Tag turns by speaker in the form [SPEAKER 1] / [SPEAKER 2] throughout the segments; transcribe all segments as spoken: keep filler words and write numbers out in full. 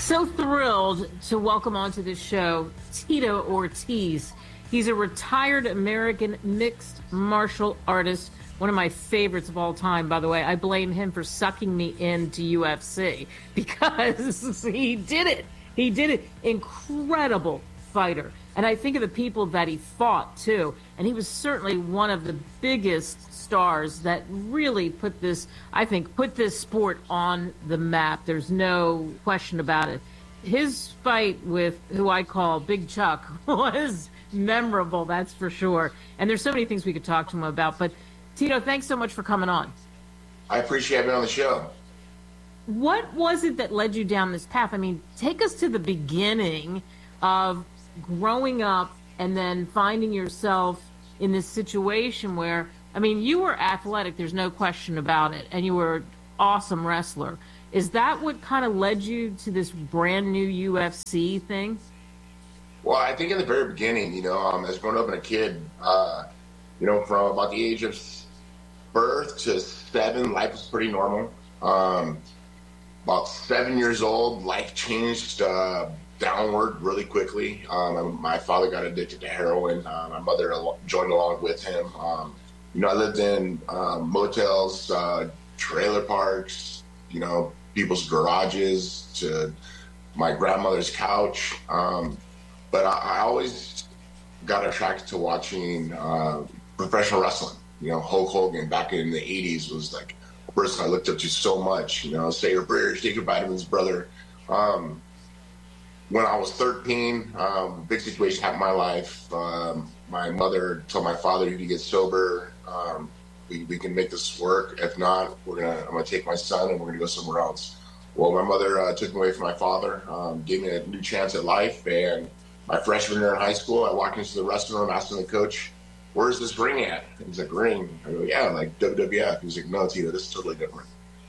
[SPEAKER 1] So thrilled to welcome onto the show Tito Ortiz. He's a retired American mixed martial artist, one of my favorites of all time, by the way. I blame him for sucking me into U F C because he did it. He did it. Incredible fighter. And I think of the people that he fought, too. And he was certainly one of the biggest stars that really put this, I think, put this sport on the map. There's no question about it. His fight with who I call Big Chuck was memorable, that's for sure. And there's so many things we could talk to him about. But, Tito, thanks so much for coming on.
[SPEAKER 2] I appreciate being on the show.
[SPEAKER 1] What was it that led you down this path? I mean, take us to the beginning of growing up and then finding yourself in this situation where, I mean, you were athletic, there's no question about it, and you were an awesome wrestler. Is that what kind of led you to this brand new U F C thing?
[SPEAKER 2] Well, I think in the very beginning, you know, um, as growing up and a kid, uh, you know, from about the age of birth to seven, life was pretty normal. Um, about seven years old, life changed uh, downward really quickly. Um, my father got addicted to heroin. Uh, my mother joined along with him. Um, you know, I lived in um, motels, uh, trailer parks, you know, people's garages, to my grandmother's couch. Um, but I, I always got attracted to watching uh, professional wrestling. You know, Hulk Hogan back in the eighties was like a person I looked up to so much. You know, say your prayers, take your vitamins, brother. Um, when I was thirteen, um, big situation happened in my life. Um, my mother told my father, if you get sober, um, we, we can make this work. If not, we're gonna I'm gonna take my son and we're gonna go somewhere else. Well, my mother uh, took me away from my father, um, gave me a new chance at life. And my freshman year in high school, I walked into the wrestling room, asking the coach, "Where's this ring at?" And he's like, "Ring?" I go, "Yeah, like W W F." He's like, "No, Tito, this is totally different.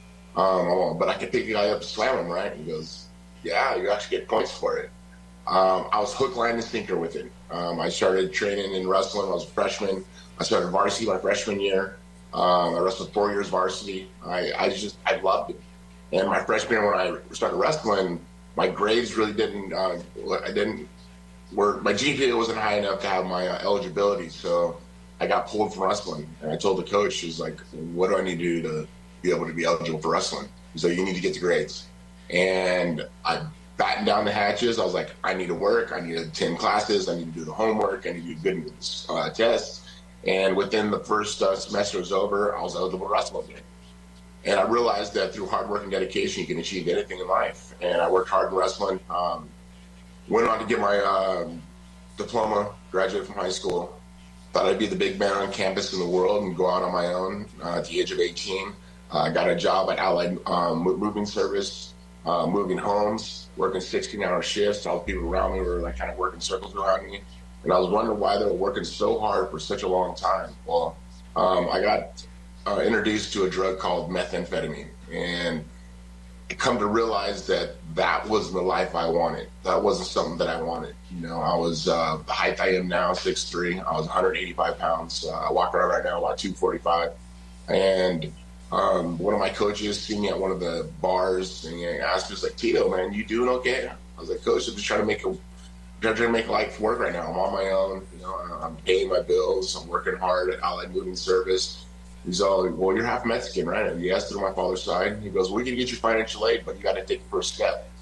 [SPEAKER 2] Um, but I can pick the guy up and slam him, right?" He goes, "Yeah, you actually get points for it." Um, I was hook, line, and sinker with it. Um, I started training in wrestling when I was a freshman. I started varsity my freshman year. Um, I wrestled four years varsity. I, I just, I loved it. And my freshman year when I started wrestling, my grades really didn't, uh, I didn't, were, my G P A wasn't high enough to have my uh, eligibility. So I got pulled from wrestling. And I told the coach, she's like, "What do I need to do to be able to be eligible for wrestling?" He's like, "You need to get the grades." And I battened down the hatches. I was like, I need to work. I need to attend classes. I need to do the homework. I need to do good in uh, tests. And within the first uh, semester was over, I was eligible to wrestle again. And I realized that through hard work and dedication, you can achieve anything in life. And I worked hard in wrestling. Um, went on to get my um, diploma, graduated from high school. Thought I'd be the big man on campus in the world and go out on my own uh, at the age of eighteen. I uh, got a job at Allied um, Moving Service, uh, moving homes, working sixteen-hour shifts. All the people around me were like kind of working circles around me. And I was wondering why they were working so hard for such a long time. Well, um, I got uh, introduced to a drug called methamphetamine. And I come to realize that that wasn't the life I wanted. That wasn't something that I wanted. You know, I was uh, the height I am now, six three. I was one hundred eighty-five pounds. Uh, I walk around right now about two forty-five. And um, one of my coaches seen me at one of the bars and he asked me, he's like, "Tito, man, you doing okay?" I was like, "Coach, I'm just trying to make a I'm trying to make life work right now. I'm on my own. You know, I'm paying my bills. I'm working hard at Allied Moving Service." He's all like, "Well, you're half Mexican, right?" And he asked it on my father's side. He goes, "We can get you financial aid, but you got to take the first step."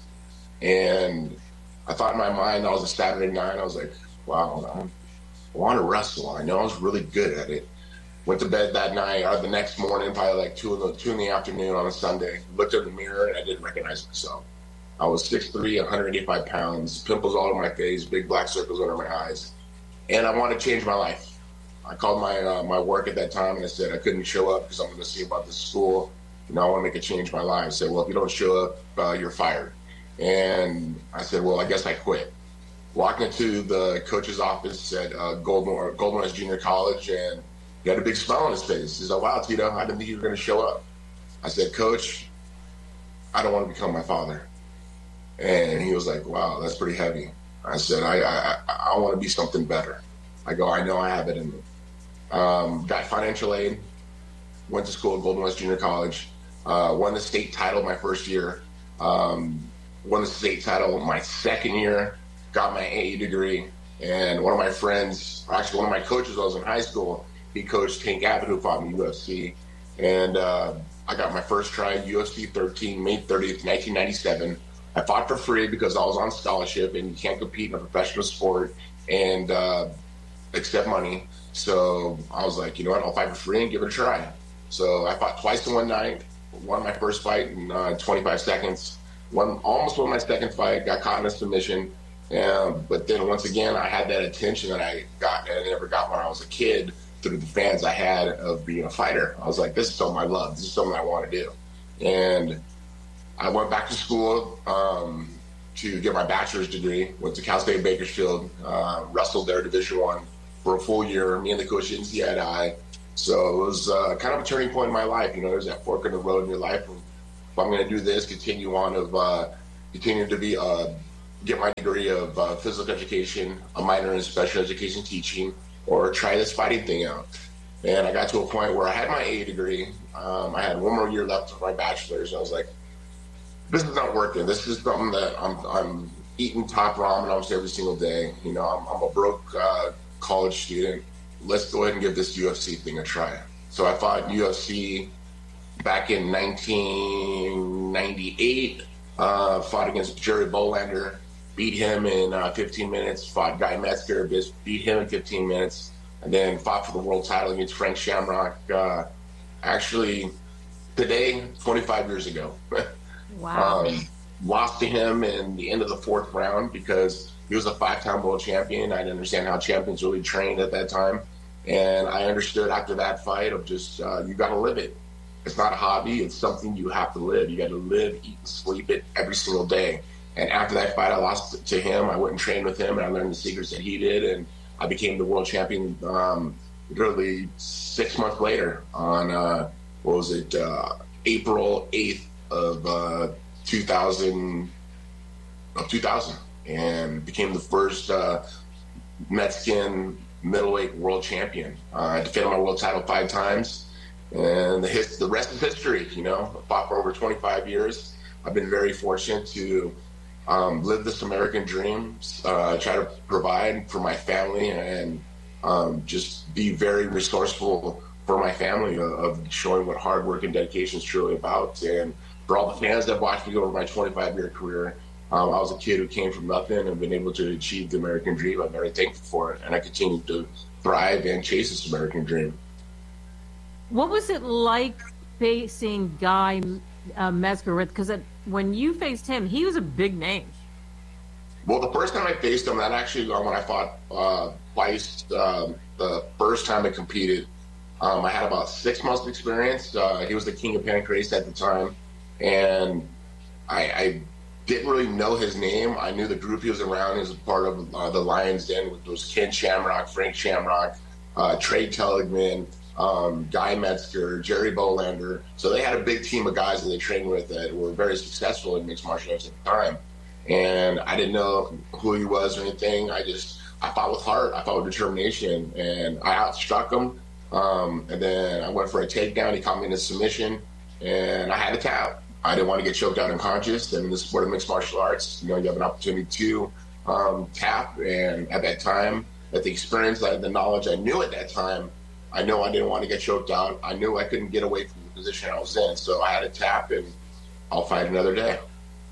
[SPEAKER 2] And I thought in my mind, that was a Saturday night. I was like, wow, I want to wrestle. I know I was really good at it. Went to bed that night, or the next morning, probably like two in the, two in the afternoon on a Sunday. Looked in the mirror, and I didn't recognize myself. I was six three, one hundred eighty-five pounds, pimples all over my face, big black circles under my eyes. And I wanted to change my life. I called my uh, my work at that time and I said I couldn't show up because I'm going to see about this school. You know, I want to make a change in my life. I said, "Well, if you don't show up, uh, you're fired." And I said, "Well, I guess I quit." Walked into the coach's office at uh, Golden, Golden West Junior College, and he had a big smile on his face. He's like, "Wow, Tito, I didn't think you were going to show up." I said, "Coach, I don't want to become my father." And he was like, "Wow, that's pretty heavy." I said, I I, I want to be something better. I go, "I know I have it in me." Um, got financial aid, went to school at Golden West Junior College, uh, won the state title my first year, um, won the state title my second year, got my A A degree, and one of my friends, actually one of my coaches when I was in high school, he coached Tank Abbott, who fought in the U F C. And uh, I got my first try at U F C thirteen, May thirtieth, nineteen ninety-seven. I fought for free because I was on scholarship, and you can't compete in a professional sport and uh, accept money. So I was like, you know what, I'll fight for free and give it a try. So I fought twice in one night, won my first fight in uh, twenty-five seconds, won, almost won my second fight, got caught in a submission. Um, but then once again, I had that attention that I got that I never got when I was a kid through the fans I had of being a fighter. I was like, this is something I love. This is something I want to do. And I went back to school um, to get my bachelor's degree, went to Cal State Bakersfield, uh, wrestled there Division One for a full year. Me and the coach didn't see eye to eye. So it was uh, kind of a turning point in my life. You know, there's that fork in the road in your life. If I'm going to do this, continue on of uh, continue to be uh, get my degree of uh, physical education, a minor in special education teaching, or try this fighting thing out. And I got to a point where I had my A A degree. Um, I had one more year left of my bachelor's. And I was like, this is not working. This is something that I'm, I'm eating top ramen almost every single day. You know, I'm, I'm a broke uh, college student. Let's go ahead and give this U F C thing a try. So I fought U F C back in nineteen ninety-eight, uh, fought against Jerry Bolander, beat him in uh, fifteen minutes, fought Guy Metzger, beat him in fifteen minutes, and then fought for the world title against Frank Shamrock. Uh, actually, today, twenty-five years ago.
[SPEAKER 1] Wow.
[SPEAKER 2] um, lost to him in the end of the fourth round because he was a five-time world champion. I didn't understand how champions really trained at that time. And I understood after that fight of just, uh, you got to live it. It's not a hobby. It's something you have to live. You got to live, eat, and sleep it every single day. And after that fight, I lost to him. I went and trained with him, and I learned the secrets that he did. And I became the world champion um, literally six months later on, uh, what was it, uh, April eighth of uh, two thousand, of two thousand, and became the first uh, Mexican middleweight world champion. Uh, I defended my world title five times, and the, his, the rest is history. You know, I fought for over twenty-five years. I've been very fortunate to um, live this American dream, uh, try to provide for my family, and um, just be very resourceful for my family of, of showing what hard work and dedication is truly about. And for all the fans that watched me over my twenty-five-year career, Um, I was a kid who came from nothing and been able to achieve the American dream. I'm very thankful for it, and I continue to thrive and chase this American dream.
[SPEAKER 1] What was it like facing Guy uh, Metzger? Because when you faced him, he was a big name.
[SPEAKER 2] Well, the first time I faced him, that actually uh, when I fought uh, twice, um, the first time I competed, um, I had about six months of experience. Uh, he was the king of Pancrase at the time, and I, I didn't really know his name. I knew the group he was around. He was part of uh, the Lions Den, which was Ken Shamrock, Frank Shamrock, uh, Trey Teligman, um, Guy Metzger, Jerry Bolander. So they had a big team of guys that they trained with that were very successful in mixed martial arts at the time. And I didn't know who he was or anything. I just, I fought with heart. I fought with determination. And I outstruck him. Um, and then I went for a takedown. He caught me in a submission. And I had to tap. I didn't want to get choked out unconscious. And in the sport of mixed martial arts, you know, you have an opportunity to um, tap. And at that time, at the experience, like the knowledge I knew at that time, I know I didn't want to get choked out. I knew I couldn't get away from the position I was in. So I had to tap, and I'll fight another day.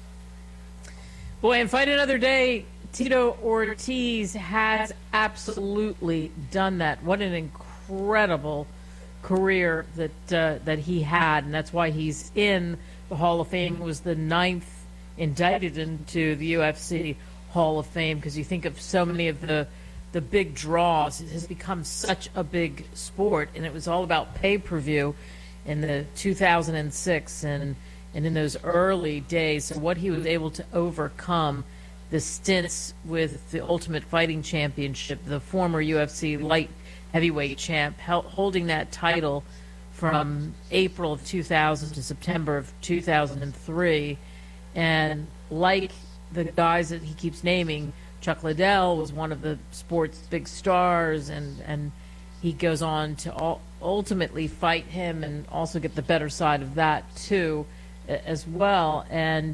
[SPEAKER 1] Boy, and fight another day, Tito Ortiz has absolutely done that. What an incredible career that uh, that he had, and that's why he's in the Hall of Fame. He was the ninth indicted into the U F C Hall of Fame, because you think of so many of the the big draws. It has become such a big sport, and it was all about pay-per-view in the two thousand six and and in those early days. So what he was able to overcome, the stints with the Ultimate Fighting Championship, the former U F C light heavyweight champ, holding that title from April of two thousand to September of two thousand three. And like the guys that he keeps naming, Chuck Liddell was one of the sport's big stars, and, and he goes on to all, ultimately fight him and also get the better side of that too as well. And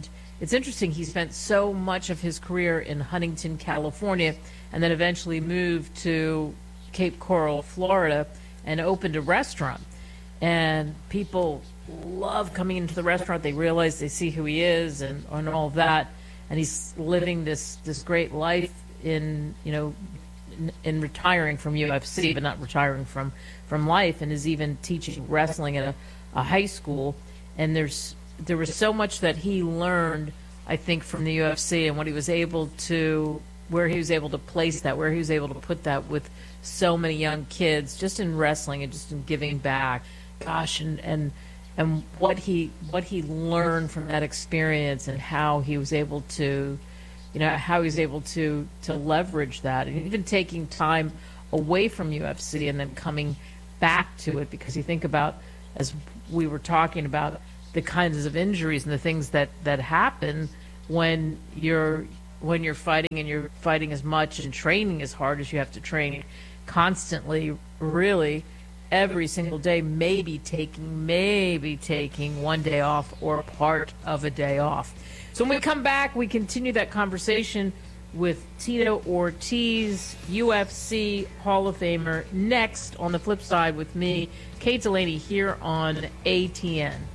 [SPEAKER 1] it's interesting. He spent so much of his career in Huntington, California, and then eventually moved to Cape Coral, Florida, and opened a restaurant. And people love coming into the restaurant. They realize they see who he is and, and all of that. And he's living this, this great life in, you know, in, in retiring from U F C, but not retiring from, from life, and is even teaching wrestling at a, a high school. And there's there was so much that he learned, I think, from the U F C, and what he was able to, where he was able to place that, where he was able to put that with so many young kids, just in wrestling and just in giving back. Gosh, and and and what he what he learned from that experience, and how he was able to, you know, how he was able to to leverage that, and even taking time away from U F C and then coming back to it, because you think about, as we were talking about, the kinds of injuries and the things that that happen when you're when you're fighting, and you're fighting as much and training as hard as you have to train constantly, really every single day, maybe taking maybe taking one day off or part of a day off. So when we come back, we continue that conversation with Tito Ortiz, U F C Hall of Famer, next on The Flip Side with me, Kate Delaney, here on A T N.